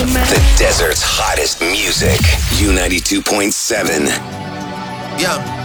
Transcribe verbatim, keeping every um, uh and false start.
The desert's hottest music. U ninety-two point seven. Yeah.